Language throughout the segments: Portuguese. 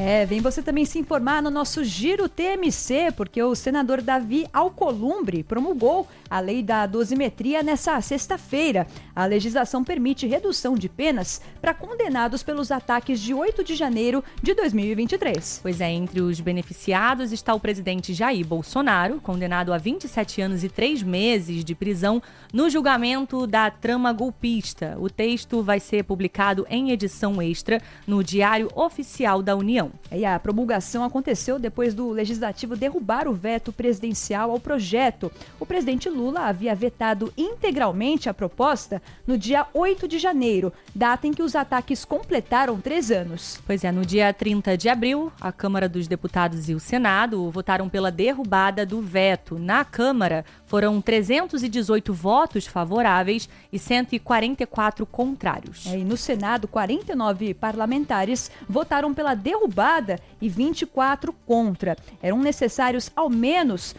Vem você também se informar no nosso Giro TMC, porque o senador Davi Alcolumbre promulgou a lei da dosimetria nessa sexta-feira. A legislação permite redução de penas para condenados pelos ataques de 8 de janeiro de 2023. Pois é, entre os beneficiados está o presidente Jair Bolsonaro, condenado a 27 anos e 3 meses de prisão no julgamento da trama golpista. O texto vai ser publicado em edição extra no Diário Oficial da União. E a promulgação aconteceu depois do Legislativo derrubar o veto presidencial ao projeto. O presidente Lula havia vetado integralmente a proposta no dia 8 de janeiro, data em que os ataques completaram 3 anos. Pois é, no dia 30 de abril, a Câmara dos Deputados e o Senado votaram pela derrubada do veto. Na Câmara, foram 318 votos favoráveis e 144 contrários. E no Senado, 49 parlamentares votaram pela derrubada e 24 contra. Eram necessários ao menos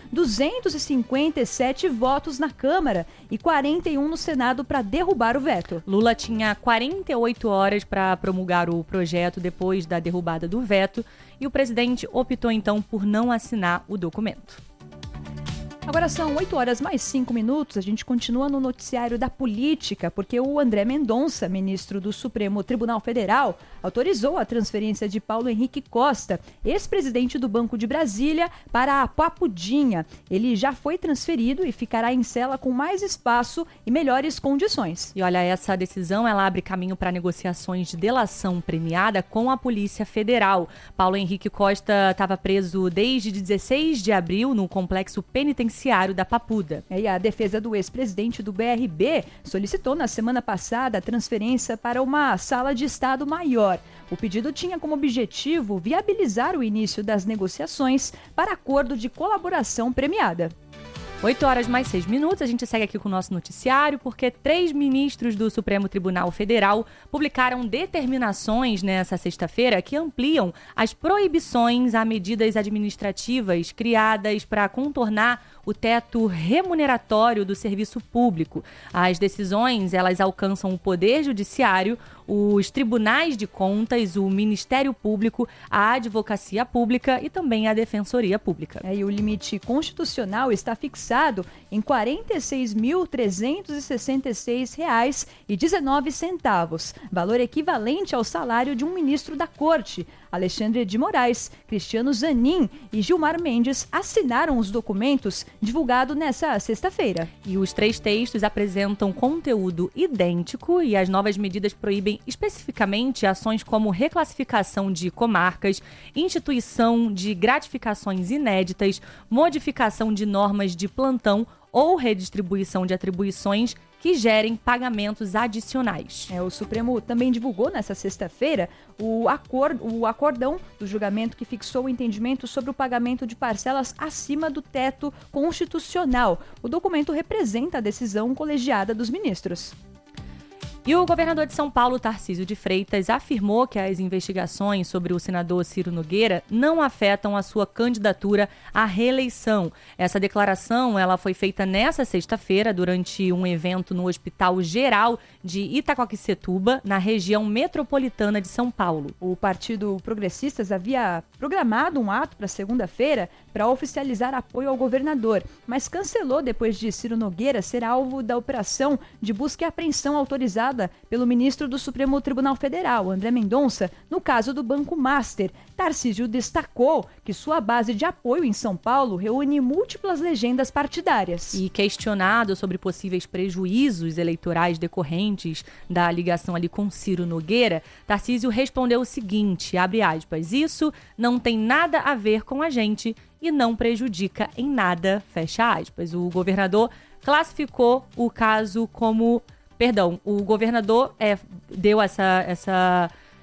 257 votos na Câmara e 41 no Senado para derrubar o veto. Lula tinha 48 horas para promulgar o projeto depois da derrubada do veto e o presidente optou então por não assinar o documento. Agora são 8 horas mais 5 minutos, a gente continua no noticiário da política, porque o André Mendonça, ministro do Supremo Tribunal Federal, autorizou a transferência de Paulo Henrique Costa, ex-presidente do Banco de Brasília, para a Papudinha. Ele já foi transferido e ficará em cela com mais espaço e melhores condições. E olha, essa decisão ela abre caminho para negociações de delação premiada com a Polícia Federal. Paulo Henrique Costa estava preso desde 16 de abril no complexo penitenciário da Papuda. E a defesa do ex-presidente do BRB solicitou na semana passada a transferência para uma sala de estado maior. O pedido tinha como objetivo viabilizar o início das negociações para acordo de colaboração premiada. 8 horas mais 6 minutos, a gente segue aqui com o nosso noticiário, porque 3 ministros do Supremo Tribunal Federal publicaram determinações nessa sexta-feira que ampliam as proibições a medidas administrativas criadas para contornar o teto remuneratório do serviço público. As decisões, elas alcançam o Poder Judiciário, os tribunais de contas, o Ministério Público, a Advocacia Pública e também a Defensoria Pública. E o limite constitucional está fixado em R$ 46.366,19, valor equivalente ao salário de um ministro da Corte. Alexandre de Moraes, Cristiano Zanin e Gilmar Mendes assinaram os documentos divulgados nessa sexta-feira. E os 3 textos apresentam conteúdo idêntico e as novas medidas proíbem especificamente ações como reclassificação de comarcas, instituição de gratificações inéditas, modificação de normas de plantão ou redistribuição de atribuições que gerem pagamentos adicionais. O Supremo também divulgou nesta sexta-feira o acordão do julgamento que fixou o entendimento sobre o pagamento de parcelas acima do teto constitucional. O documento representa a decisão colegiada dos ministros. E o governador de São Paulo, Tarcísio de Freitas, afirmou que as investigações sobre o senador Ciro Nogueira não afetam a sua candidatura à reeleição. Essa declaração ela foi feita nessa sexta-feira durante um evento no Hospital Geral de Itacoaquecetuba, na região metropolitana de São Paulo. O Partido Progressistas havia programado um ato para segunda-feira para oficializar apoio ao governador, mas cancelou depois de Ciro Nogueira ser alvo da operação de busca e apreensão autorizada pelo ministro do Supremo Tribunal Federal, André Mendonça, no caso do Banco Master. Tarcísio destacou que sua base de apoio em São Paulo reúne múltiplas legendas partidárias. E questionado sobre possíveis prejuízos eleitorais decorrentes da ligação ali com Ciro Nogueira, Tarcísio respondeu o seguinte, abre aspas, isso não tem nada a ver com a gente e não prejudica em nada, fecha aspas. O governador classificou o caso como... o governador deu essa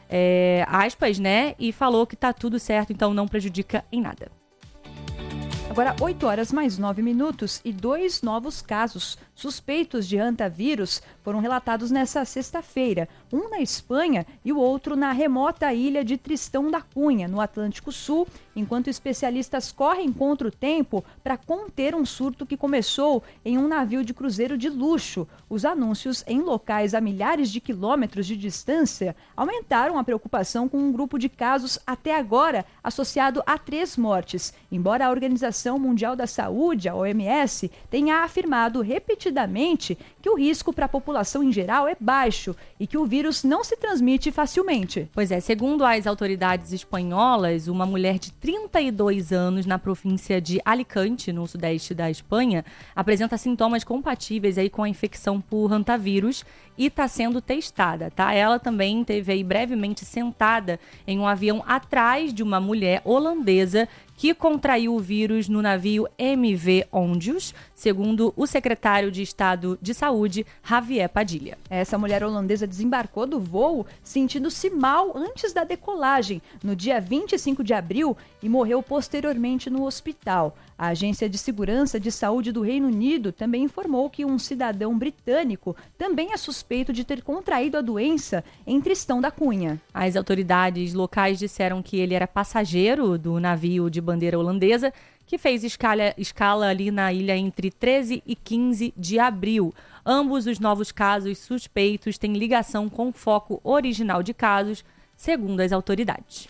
aspas, né, e falou que tá tudo certo, então não prejudica em nada. Agora, 8 horas mais 9 minutos e 2 novos casos suspeitos de hantavírus foram relatados nesta sexta-feira. Um na Espanha e o outro na remota ilha de Tristão da Cunha, no Atlântico Sul, enquanto especialistas correm contra o tempo para conter um surto que começou em um navio de cruzeiro de luxo. Os anúncios em locais a milhares de quilômetros de distância aumentaram a preocupação com um grupo de casos até agora associado a 3 mortes, embora a Organização Mundial da Saúde, a OMS, tenha afirmado repetidamente que o risco para a população em geral é baixo e que o vírus não se transmite facilmente. Pois é, segundo as autoridades espanholas, uma mulher de 32 anos na província de Alicante, no sudeste da Espanha, apresenta sintomas compatíveis aí com a infecção por hantavírus e está sendo testada, tá? Ela também esteve aí brevemente sentada em um avião atrás de uma mulher holandesa que contraiu o vírus no navio MV Ondius, segundo o secretário de Estado de Saúde, Javier Padilha. Essa mulher holandesa desembarcou do voo sentindo-se mal antes da decolagem, no dia 25 de abril, e morreu posteriormente no hospital. A Agência de Segurança de Saúde do Reino Unido também informou que um cidadão britânico também é suspeito de ter contraído a doença em Tristão da Cunha. As autoridades locais disseram que ele era passageiro do navio de bandeira holandesa, que fez escala ali na ilha entre 13 e 15 de abril. Ambos os novos casos suspeitos têm ligação com o foco original de casos, segundo as autoridades.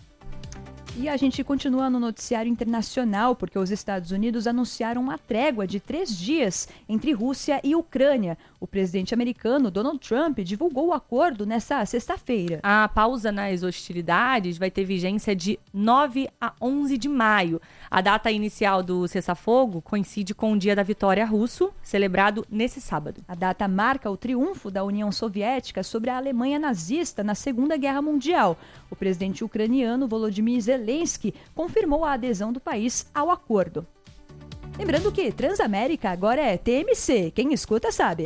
E a gente continua no noticiário internacional, porque os Estados Unidos anunciaram uma trégua de 3 dias entre Rússia e Ucrânia. O presidente americano, Donald Trump, divulgou o acordo nesta sexta-feira. A pausa nas hostilidades vai ter vigência de 9 a 11 de maio. A data inicial do cessar-fogo coincide com o Dia da Vitória Russo, celebrado nesse sábado. A data marca o triunfo da União Soviética sobre a Alemanha nazista na Segunda Guerra Mundial. O presidente ucraniano, Volodymyr Zelensky, confirmou a adesão do país ao acordo. Lembrando que Transamérica agora é TMC. Quem escuta sabe.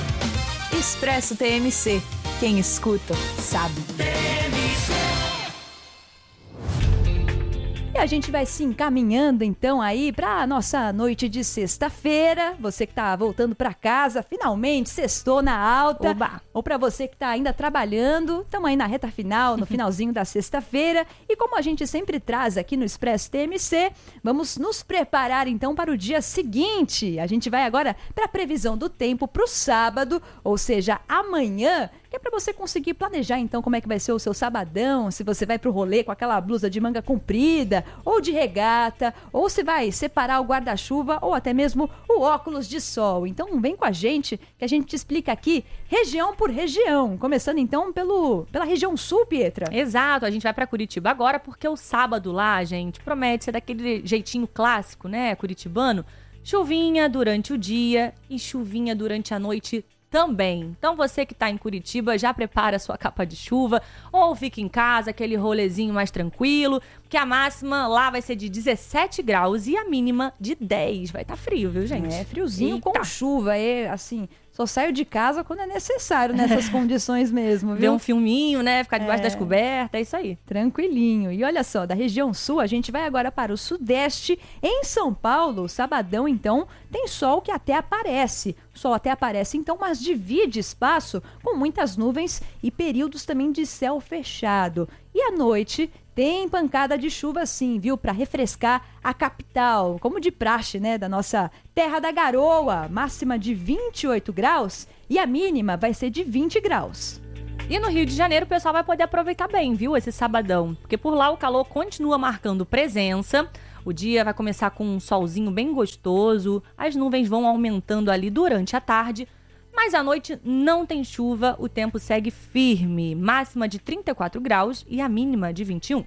Expresso TMC. Quem escuta sabe. E a gente vai se encaminhando então aí para a nossa noite de sexta-feira. Você que está voltando para casa, finalmente sextou na alta. Oba. Ou para você que está ainda trabalhando, estamos aí na reta final, no finalzinho da sexta-feira. E como a gente sempre traz aqui no Expresso TMC, vamos nos preparar então para o dia seguinte. A gente vai agora para a previsão do tempo para o sábado, ou seja, amanhã, que é para você conseguir planejar então como é que vai ser o seu sabadão, se você vai pro rolê com aquela blusa de manga comprida, ou de regata, ou se vai separar o guarda-chuva, ou até mesmo o óculos de sol. Então vem com a gente, que a gente te explica aqui, região por região. Começando então pela região sul, Pietra. Exato, a gente vai para Curitiba agora, porque o sábado lá, gente, promete ser daquele jeitinho clássico, né, curitibano. Chuvinha durante o dia e chuvinha durante a noite também. Então você que está em Curitiba, já prepara a sua capa de chuva ou fica em casa, aquele rolezinho mais tranquilo, porque a máxima lá vai ser de 17 graus e a mínima de 10. Vai estar frio, viu, gente? É, friozinho. Eita. Com chuva, assim, só saio de casa quando é necessário nessas condições mesmo, viu? Ver um filminho, né? Ficar debaixo das cobertas, é isso aí. Tranquilinho. E olha só, da região sul, a gente vai agora para o sudeste. Em São Paulo, sabadão, então, tem sol que até aparece. O sol até aparece, então, mas divide espaço com muitas nuvens e períodos também de céu fechado. E à noite tem pancada de chuva sim, viu? Para refrescar a capital, como de praxe, né? Da nossa terra da garoa. Máxima de 28 graus e a mínima vai ser de 20 graus. E no Rio de Janeiro o pessoal vai poder aproveitar bem, viu, esse sabadão. Porque por lá o calor continua marcando presença. O dia vai começar com um solzinho bem gostoso. As nuvens vão aumentando ali durante a tarde. Mas à noite não tem chuva, o tempo segue firme. Máxima de 34 graus e a mínima de 21.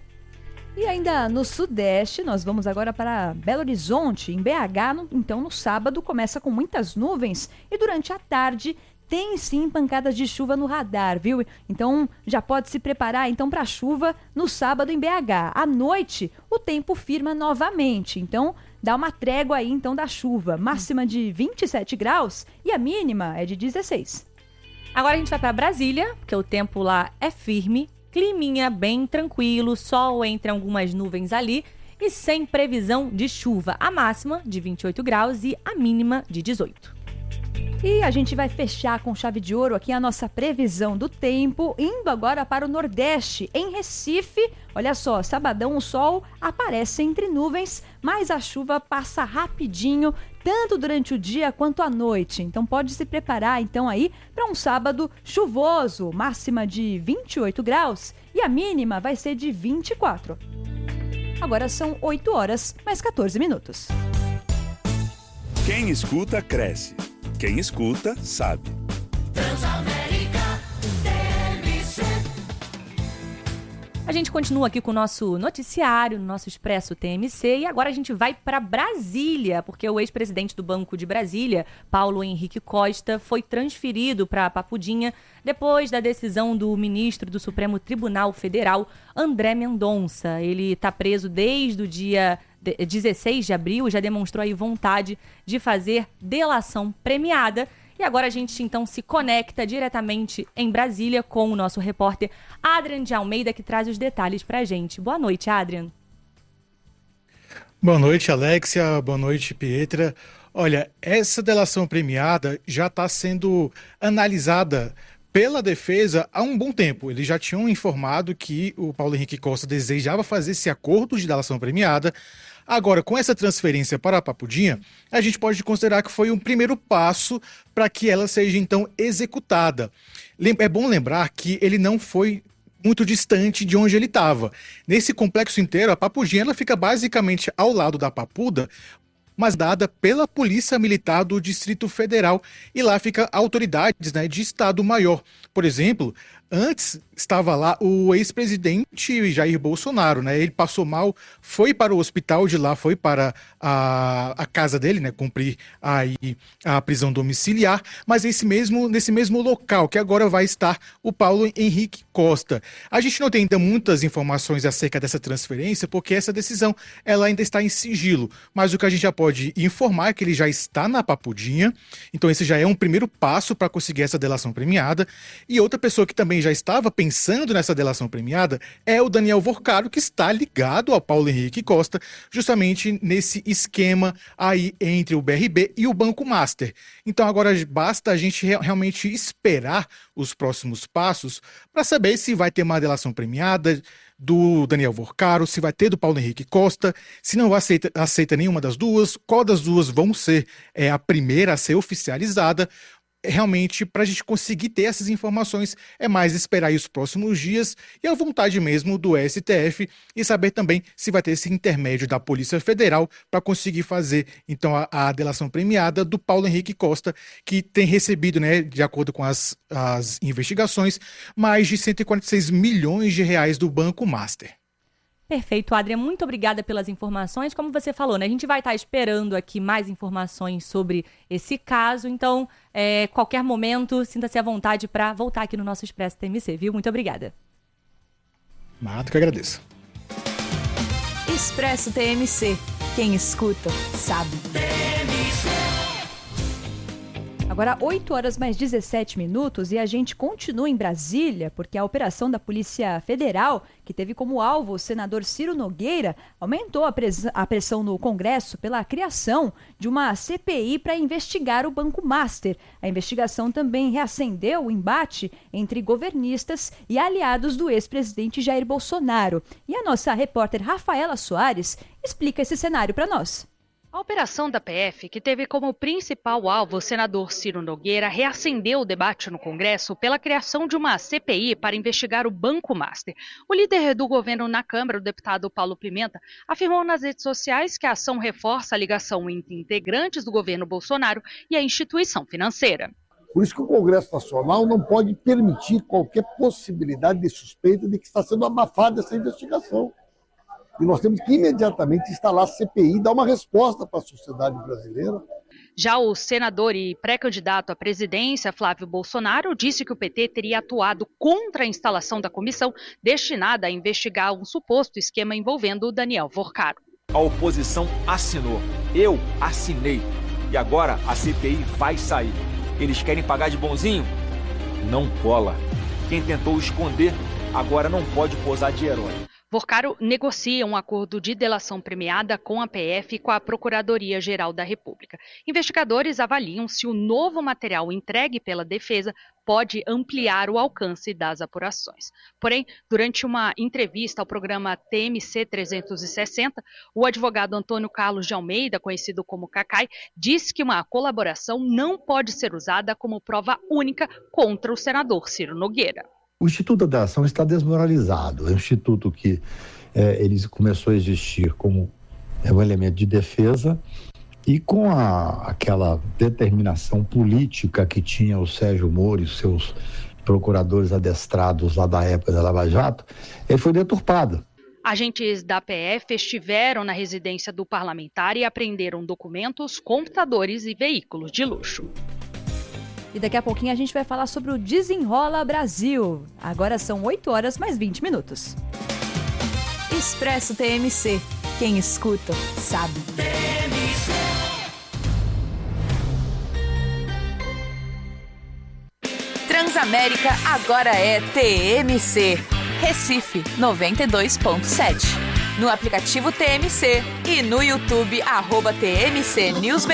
E ainda no sudeste, nós vamos agora para Belo Horizonte. Em BH, então no sábado, começa com muitas nuvens e durante a tarde tem sim pancadas de chuva no radar, viu? Então já pode se preparar então para a chuva no sábado em BH. À noite, o tempo firma novamente, então dá uma trégua aí então da chuva. Máxima de 27 graus e a mínima é de 16. Agora a gente vai para Brasília, porque o tempo lá é firme, climinha bem tranquilo, sol entre algumas nuvens ali e sem previsão de chuva. A máxima de 28 graus e a mínima de 18. E a gente vai fechar com chave de ouro aqui a nossa previsão do tempo, indo agora para o Nordeste. Em Recife, olha só, sabadão o sol aparece entre nuvens, mas a chuva passa rapidinho, tanto durante o dia quanto à noite. Então pode se preparar então aí para um sábado chuvoso, máxima de 28 graus e a mínima vai ser de 24. Agora são 8 horas mais 14 minutos. Quem escuta, cresce. Quem escuta, sabe. Transamérica TMC. A gente continua aqui com o nosso noticiário, no nosso Expresso TMC, e agora a gente vai para Brasília, porque o ex-presidente do Banco de Brasília, Paulo Henrique Costa, foi transferido para Papudinha depois da decisão do ministro do Supremo Tribunal Federal, André Mendonça. Ele está preso desde o dia 16 de abril e já demonstrou aí vontade de fazer delação premiada. E agora a gente então se conecta diretamente em Brasília com o nosso repórter Adrian de Almeida, que traz os detalhes pra gente. Boa noite, Adrian. Boa noite, Alexia. Boa noite, Pietra. Olha, essa delação premiada já está sendo analisada pela defesa há um bom tempo. Eles já tinham informado que o Paulo Henrique Costa desejava fazer esse acordo de delação premiada. Agora, com essa transferência para a Papudinha, a gente pode considerar que foi um primeiro passo para que ela seja, então, executada. É bom lembrar que ele não foi muito distante de onde ele estava. Nesse complexo inteiro, a Papudinha ela fica basicamente ao lado da Papuda, mas dada pela Polícia Militar do Distrito Federal, e lá fica autoridades, né, de Estado Maior. Por exemplo, antes estava lá o ex-presidente Jair Bolsonaro, né? Ele passou mal, foi para o hospital, de lá foi para a casa dele, né? Cumprir aí a prisão domiciliar, mas nesse mesmo local que agora vai estar o Paulo Henrique Costa. A gente não tem ainda muitas informações acerca dessa transferência, porque essa decisão ela ainda está em sigilo, mas o que a gente já pode informar é que ele já está na Papudinha, então esse já é um primeiro passo para conseguir essa delação premiada. E outra pessoa que também já estava pensando nessa delação premiada é o Daniel Vorcaro, que está ligado ao Paulo Henrique Costa, justamente nesse esquema aí entre o BRB e o Banco Master. Então agora basta a gente realmente esperar os próximos passos para saber se vai ter uma delação premiada do Daniel Vorcaro, se vai ter do Paulo Henrique Costa, se não aceita nenhuma das duas, qual das duas vão ser a primeira a ser oficializada. Realmente, para a gente conseguir ter essas informações, é mais esperar aí os próximos dias e a vontade mesmo do STF e saber também se vai ter esse intermédio da Polícia Federal para conseguir fazer, então, a delação premiada do Paulo Henrique Costa, que tem recebido, né, de acordo com as investigações, mais de 146 milhões de reais do Banco Master. Perfeito, Adrian. Muito obrigada pelas informações. Como você falou, né? A gente vai estar esperando aqui mais informações sobre esse caso. Então, qualquer momento, sinta-se à vontade para voltar aqui no nosso Expresso TMC, viu? Muito obrigada. Mato que agradeço. Expresso TMC. Quem escuta, sabe. Agora, 8 horas mais 17 minutos e a gente continua em Brasília, porque a operação da Polícia Federal, que teve como alvo o senador Ciro Nogueira, aumentou a pressão no Congresso pela criação de uma CPI para investigar o Banco Master. A investigação também reacendeu o embate entre governistas e aliados do ex-presidente Jair Bolsonaro. E a nossa repórter Rafaela Soares explica esse cenário para nós. A operação da PF, que teve como principal alvo o senador Ciro Nogueira, reacendeu o debate no Congresso pela criação de uma CPI para investigar o Banco Master. O líder do governo na Câmara, o deputado Paulo Pimenta, afirmou nas redes sociais que a ação reforça a ligação entre integrantes do governo Bolsonaro e a instituição financeira. Por isso que o Congresso Nacional não pode permitir qualquer possibilidade de suspeita de que está sendo abafada essa investigação. E nós temos que imediatamente instalar a CPI e dar uma resposta para a sociedade brasileira. Já o senador e pré-candidato à presidência, Flávio Bolsonaro, disse que o PT teria atuado contra a instalação da comissão destinada a investigar um suposto esquema envolvendo o Daniel Vorcaro. A oposição assinou, eu assinei, e agora a CPI vai sair. Eles querem pagar de bonzinho? Não cola. Quem tentou esconder, agora não pode posar de herói. Vorcaro negocia um acordo de delação premiada com a PF e com a Procuradoria-Geral da República. Investigadores avaliam se o novo material entregue pela defesa pode ampliar o alcance das apurações. Porém, durante uma entrevista ao programa TMC 360, o advogado Antônio Carlos de Almeida, conhecido como Cacai, disse que uma colaboração não pode ser usada como prova única contra o senador Ciro Nogueira. O Instituto da Delação está desmoralizado. É um instituto que ele começou a existir como um elemento de defesa e com aquela determinação política que tinha o Sérgio Moro e seus procuradores adestrados lá da época da Lava Jato, ele foi deturpado. Agentes da PF estiveram na residência do parlamentar e apreenderam documentos, computadores e veículos de luxo. E daqui a pouquinho a gente vai falar sobre o Desenrola Brasil. Agora são 8 horas mais 20 minutos. Expresso TMC. Quem escuta, sabe. Transamérica agora é TMC. Recife 92.7. No aplicativo TMC e no YouTube @TMC NewsBR.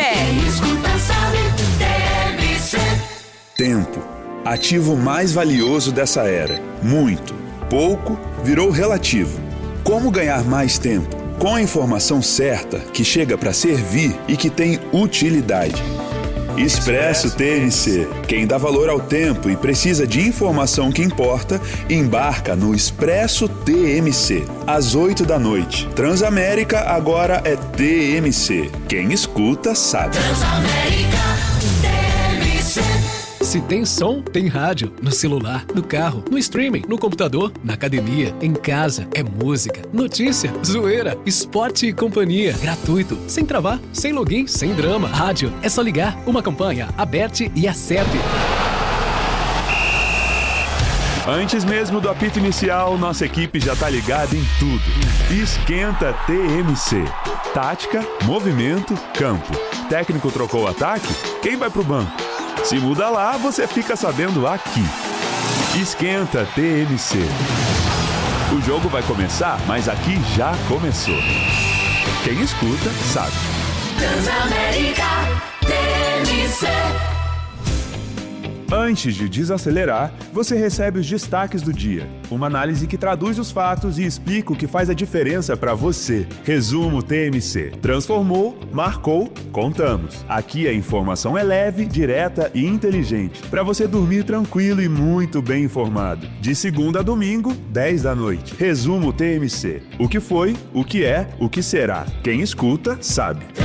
Tempo. Ativo mais valioso dessa era. Muito, pouco, virou relativo. Como ganhar mais tempo? Com a informação certa, que chega para servir e que tem utilidade. Expresso TMC. Quem dá valor ao tempo e precisa de informação que importa, embarca no Expresso TMC. Às 8 da noite. Transamérica agora é TMC. Quem escuta, sabe. Transamérica TMC. Se tem som, tem rádio. No celular, no carro, no streaming, no computador, na academia, em casa. É música, notícia, zoeira, esporte e companhia. Gratuito, sem travar, sem login, sem drama. Rádio, é só ligar. Uma campanha, aperte e acerte. Antes mesmo do apito inicial, nossa equipe já tá ligada em tudo. Esquenta TMC. Tática, movimento, campo. Técnico trocou o ataque? Quem vai pro banco? Se muda lá, você fica sabendo aqui. Esquenta TMC. O jogo vai começar, mas aqui já começou. Quem escuta, sabe. Transamérica TMC. Antes de desacelerar, você recebe os destaques do dia. Uma análise que traduz os fatos e explica o que faz a diferença para você. Resumo TMC. Transformou, marcou, contamos. Aqui a informação é leve, direta e inteligente, para você dormir tranquilo e muito bem informado. De segunda a domingo, 10 da noite. Resumo TMC. O que foi, o que é, o que será. Quem escuta, sabe.